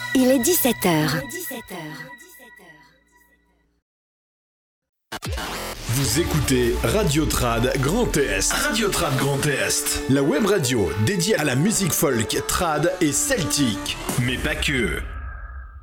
Il est 17h. Vous écoutez Radio Trad Grand Est. Radio Trad Grand Est. La web radio dédiée à la musique folk, trad et celtique. Mais pas que.